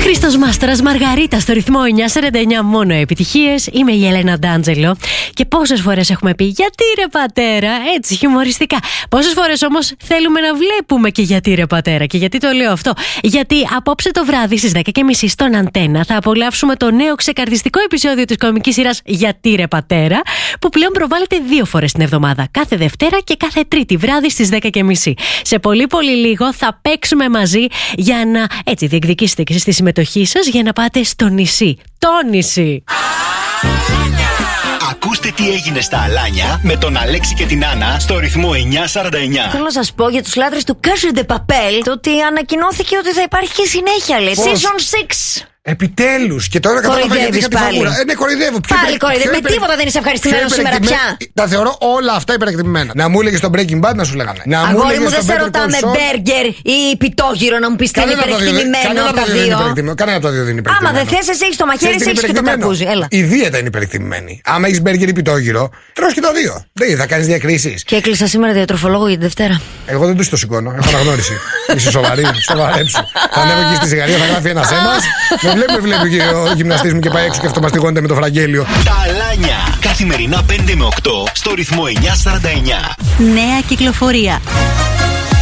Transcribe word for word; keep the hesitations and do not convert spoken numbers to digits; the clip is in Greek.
Χρήστος Μάστορας, Μαργαρίτα στο ρυθμό εννιά σαράντα εννιά, μόνο επιτυχίες. Είμαι η Ελένα Ντάντζελο. Και πόσες φορές έχουμε πει γιατί ρε πατέρα, έτσι χιουμοριστικά. Πόσες φορές όμως θέλουμε να βλέπουμε και γιατί ρε πατέρα. Και γιατί το λέω αυτό? Γιατί απόψε το βράδυ στις δέκα και μισή στον Αντένα θα απολαύσουμε το νέο ξεκαρδιστικό επεισόδιο της κομικής σειράς Γιατί ρε πατέρα, που πλέον προβάλλεται δύο φορές την εβδομάδα. Κάθε Δευτέρα και κάθε Τρίτη βράδυ στις δέκα και μισή. Σε πολύ πολύ λίγο θα παίξουμε μαζί για να έτσι διεκδικήσετε και εσείς τη συμμετοχή σας για να πάτε στο νησί. Το νησί. Ακούστε τι έγινε στα Αλάνια με τον Αλέξη και την Άννα στο ρυθμό εννιά σαράντα εννιά. Θέλω να σας πω για τους λάτρες του Casa de Papel το ότι ανακοινώθηκε ότι θα υπάρχει και συνέχεια, λέει. Season έξι. Επιτέλους! Και τώρα κατάλαβα γιατί είχα φαγούρα. Ε, ναι, κοροϊδεύω. Πάλι κοροϊδεύω. Με τίποτα δεν είσαι ευχαριστημένος σήμερα πια. Τα θεωρώ όλα αυτά υπερεκτιμημένα. Να μου έλεγες το Breaking Bad να σου λέγανε. Αγόρι μου, δεν σε ρωτάμε μπέργκερ ή πιτόγυρο να μου πεις τι είναι υπερεκτιμημένο από τα δύο. Κανένα από τα δύο δεν είναι υπερεκτιμημένο. Άμα δεν θες, εσύ έχεις το μαχαίρι, εσύ έχεις και το καρπούζι. Η δίαιτα είναι υπερεκτιμημένη. Άμα έχεις μπέργκερ ή πιτόγυρο, τρως και το δύο. Δεν θα κάνεις διακρίσεις. Και έκλεισα σήμερα διατροφολόγο για τη Δευτέρα. Εγώ δεν του το σηκώνω. Έχω αναγνώριση. Είσαι σοβαρή, σοβαρέψου. Θα ανέβω εκεί στη σιγαρία, θα γράφει ένα αίμα. Με βλέπει, βλέπει και ο γυμναστής μου και πάει έξω και αυτομαστιγώνεται με το φραγγέλιο. Τα Αλάνια. Καθημερινά πέντε με οκτώ στο ρυθμό εννιά σαράντα εννιά. Νέα κυκλοφορία.